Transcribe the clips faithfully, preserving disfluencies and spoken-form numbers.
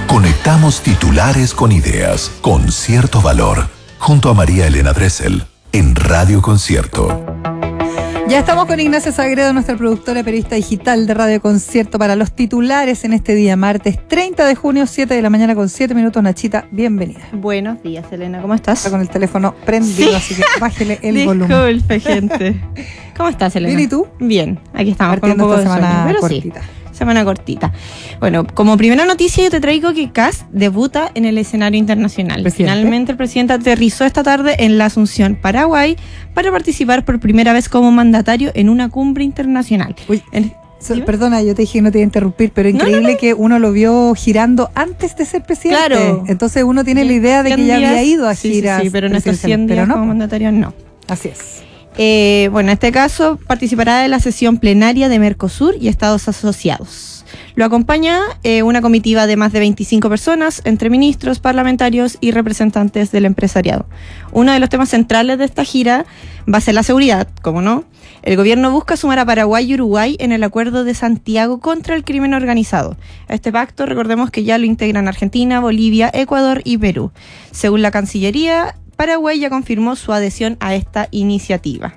Conectamos titulares con ideas, con cierto valor, junto a María Elena Dressel, en Radio Concierto. Ya estamos con Ignacia Sagredo, nuestra productora periodista digital de Radio Concierto, para los titulares en este día, martes treinta de junio, siete de la mañana con siete minutos. Nachita, bienvenida. Buenos días, Elena, ¿cómo estás? Está con el teléfono prendido, sí. Así que bájele el volumen. Disculpe, gente. ¿Cómo estás, Elena? Bien, ¿y tú? Bien, aquí estamos partiendo con un poco esta semana de sueño, cortita. Sí. Semana cortita. Bueno, como primera noticia yo te traigo que Kast debuta en el escenario internacional. ¿Presidente? Finalmente el presidente aterrizó esta tarde en la Asunción, Paraguay, para participar por primera vez como mandatario en una cumbre internacional. Uy, en, so, perdona, yo te dije que no te iba a interrumpir, pero increíble no, no, no. que uno lo vio girando antes de ser presidente. Claro. Entonces uno tiene la idea de que ya días, había ido a sí, giras. Sí, sí, pero en estos cien días no. como mandatario no. Así es. Eh, bueno, en este caso participará de la sesión plenaria de Mercosur y Estados Asociados. Lo acompaña eh, una comitiva de más de veinticinco personas, entre ministros, parlamentarios y representantes del empresariado. Uno de los temas centrales de esta gira va a ser la seguridad, ¿cómo no? El gobierno busca sumar a Paraguay y Uruguay en el Acuerdo de Santiago contra el crimen organizado. A este pacto, recordemos que ya lo integran Argentina, Bolivia, Ecuador y Perú. Según la Cancillería, Paraguay ya confirmó su adhesión a esta iniciativa.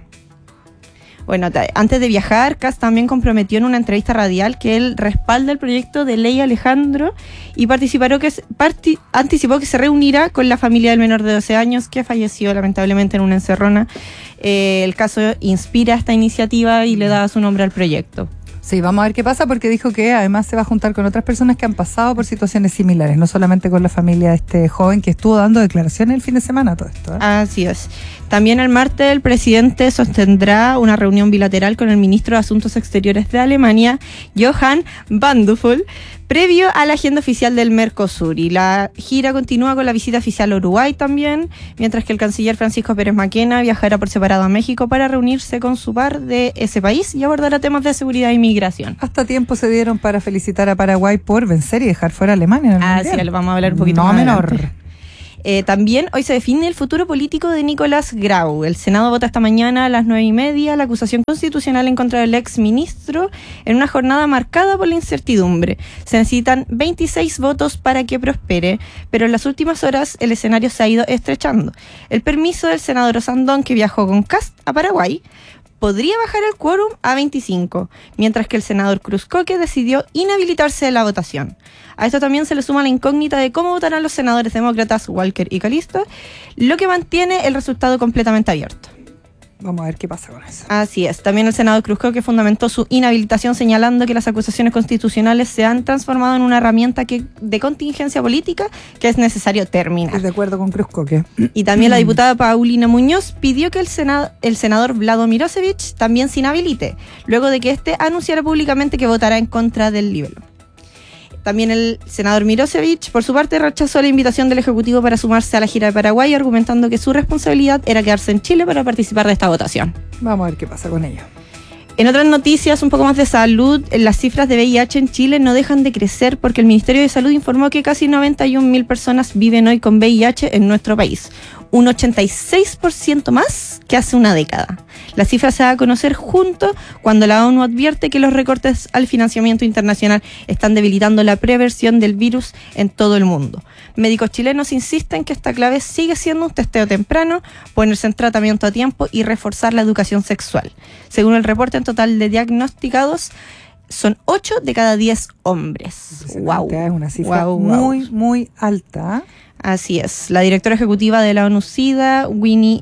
Bueno, antes de viajar, Kast también comprometió en una entrevista radial que él respalda el proyecto de ley Alejandro y participó que, parti, anticipó que se reunirá con la familia del menor de doce años que falleció lamentablemente en una encerrona. Eh, el caso inspira esta iniciativa y le da su nombre al proyecto. Sí, vamos a ver qué pasa, porque dijo que además se va a juntar con otras personas que han pasado por situaciones similares, no solamente con la familia de este joven que estuvo dando declaraciones el fin de semana, todo esto, ¿eh? Así es. También el martes el presidente sostendrá una reunión bilateral con el ministro de Asuntos Exteriores de Alemania, Johann Banduful, previo a la agenda oficial del Mercosur. Y la gira continúa con la visita oficial a Uruguay también, mientras que el canciller Francisco Pérez Maquena viajará por separado a México para reunirse con su par de ese país y abordará temas de seguridad y migración. Hasta tiempo se dieron para felicitar a Paraguay por vencer y dejar fuera a Alemania en el Ah, mundial. sí, lo vamos a hablar un poquito no más menor. adelante. Eh, también hoy se define el futuro político de Nicolás Grau. El Senado vota esta mañana a las nueve y media la acusación constitucional en contra del ex ministro en una jornada marcada por la incertidumbre. Se necesitan veintiséis votos para que prospere, pero en las últimas horas el escenario se ha ido estrechando. El permiso del senador Osandón, que viajó con Kast a Paraguay, podría bajar el quórum a veinticinco, mientras que el senador Cruzcoque decidió inhabilitarse de la votación. A esto también se le suma la incógnita de cómo votarán los senadores demócratas Walker y Calisto, lo que mantiene el resultado completamente abierto. Vamos a ver qué pasa con eso. Así es. También el senador Cruzcoque fundamentó su inhabilitación señalando que las acusaciones constitucionales se han transformado en una herramienta que, de contingencia política que es necesario terminar. Estoy de acuerdo con Cruzcoque. Y también la diputada Paulina Muñoz pidió que el, senado, el senador Vlado Mirosevic también se inhabilite, luego de que éste anunciara públicamente que votará en contra del libro. También el senador Mirosevic, por su parte, rechazó la invitación del Ejecutivo para sumarse a la gira de Paraguay, argumentando que su responsabilidad era quedarse en Chile para participar de esta votación. Vamos a ver qué pasa con ello. En otras noticias, un poco más de salud, las cifras de V I H en Chile no dejan de crecer porque el Ministerio de Salud informó que casi noventa y un mil personas viven hoy con V I H en nuestro país, un ochenta y seis por ciento más que hace una década. La cifra se da a conocer junto cuando la ONU advierte que los recortes al financiamiento internacional están debilitando la prevención del virus en todo el mundo. Médicos chilenos insisten que esta clave sigue siendo un testeo temprano, ponerse en tratamiento a tiempo y reforzar la educación sexual. Según el reporte, en total de diagnosticados son ocho de cada diez hombres. Wow. Es una cifra wow, muy, wow. muy alta. Así es. La directora ejecutiva de la ONU-SIDA, Winnie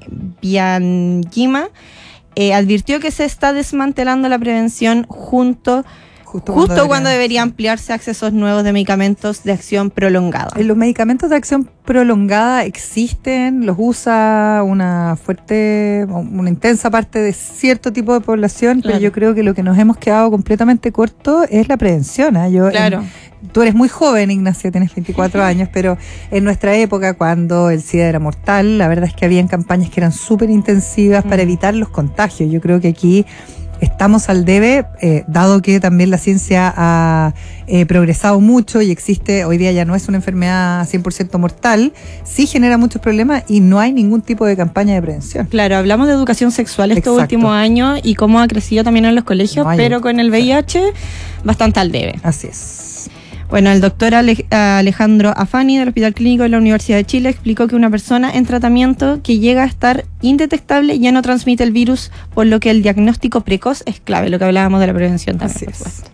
Byanyima, eh, advirtió que se está desmantelando la prevención junto Justo, Justo cuando, cuando debería ampliarse accesos nuevos de medicamentos de acción prolongada. Los medicamentos de acción prolongada existen, los usa una fuerte, una intensa parte de cierto tipo de población, claro. Pero yo creo que lo que nos hemos quedado completamente corto es la prevención. ¿eh? Yo, claro. En, tú eres muy joven, Ignacia, tienes veinticuatro años, pero en nuestra época, cuando el SIDA era mortal, la verdad es que habían campañas que eran súper intensivas mm. para evitar los contagios. Yo creo que aquí estamos al debe, eh, dado que también la ciencia ha eh, progresado mucho y existe, hoy día ya no es una enfermedad cien por ciento mortal, sí genera muchos problemas y no hay ningún tipo de campaña de prevención. Claro, hablamos de educación sexual estos Exacto. últimos años y cómo ha crecido también en los colegios, no hay, pero con el V I H bastante al debe. Así es. Bueno, el doctor Ale- Alejandro Afani del Hospital Clínico de la Universidad de Chile explicó que una persona en tratamiento que llega a estar indetectable ya no transmite el virus, por lo que el diagnóstico precoz es clave, lo que hablábamos de la prevención también, Así por es. supuesto.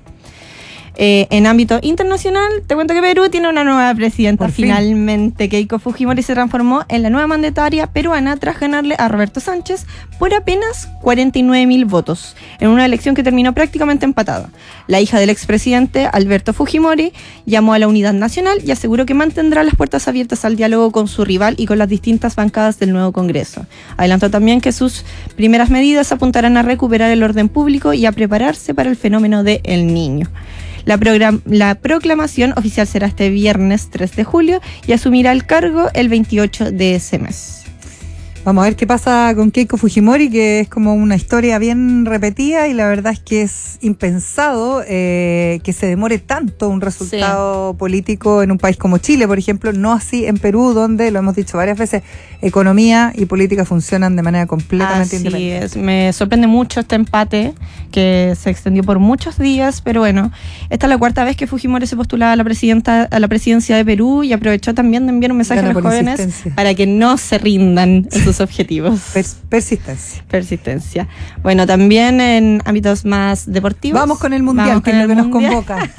Eh, en ámbito internacional, te cuento que Perú tiene una nueva presidenta. Por fin. Finalmente, Keiko Fujimori se transformó en la nueva mandataria peruana tras ganarle a Roberto Sánchez por apenas cuarenta y nueve mil votos, en una elección que terminó prácticamente empatada. La hija del expresidente, Alberto Fujimori, llamó a la unidad nacional y aseguró que mantendrá las puertas abiertas al diálogo con su rival y con las distintas bancadas del nuevo Congreso. Adelantó también que sus primeras medidas apuntarán a recuperar el orden público y a prepararse para el fenómeno de El Niño. La, program- la proclamación oficial será este viernes tres de julio y asumirá el cargo el veintiocho de ese mes. Vamos a ver qué pasa con Keiko Fujimori, que es como una historia bien repetida y la verdad es que es impensado eh, que se demore tanto un resultado sí. político en un país como Chile, por ejemplo, no así en Perú, donde, lo hemos dicho varias veces, economía y política funcionan de manera completamente así independiente. Es. Me sorprende mucho este empate que se extendió por muchos días, pero bueno, esta es la cuarta vez que Fujimori se postulaba a la, presidenta, a la presidencia de Perú y aprovechó también de enviar un mensaje Gana a los jóvenes para que no se rindan en sus objetivos. Pers- persistencia. Persistencia. Bueno, también en ámbitos más deportivos. Vamos con el Mundial, que es lo que nos convoca.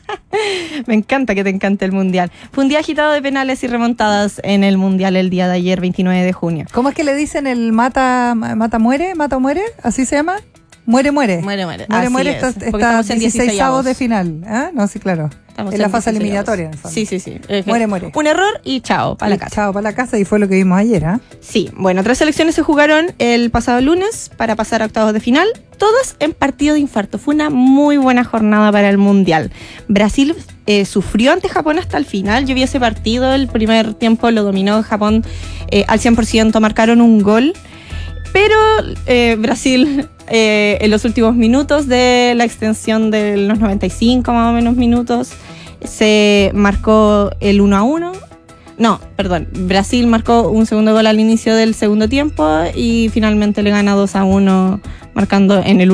Me encanta que te encante el Mundial. Fue un día agitado de penales y remontadas en el Mundial el día de ayer, veintinueve de junio. ¿Cómo es que le dicen el mata, mata muere? ¿Mata muere? ¿Así se llama? Muere, muere. Muere, muere. Muere, Así muere. es, Está, está dieciséis avos de final. ¿Ah? No, sí, claro. Estamos en la fase eliminatoria. En el fondo. Sí, sí, sí. Eh, muere, muere. Un error y chao, para la casa. Chao, para la casa, y fue lo que vimos ayer, ¿ah? ¿eh? Sí, bueno, tres selecciones se jugaron el pasado lunes para pasar a octavos de final, todas en partido de infarto. Fue una muy buena jornada para el Mundial. Brasil eh, sufrió ante Japón hasta el final. Yo vi ese partido, el primer tiempo lo dominó Japón eh, al cien por ciento, marcaron un gol. Pero eh, Brasil eh, en los últimos minutos de la extensión de los noventa y cinco más o menos minutos se marcó el uno a uno. No, perdón, Brasil marcó un segundo gol al inicio del segundo tiempo y finalmente le gana dos a uno marcando en el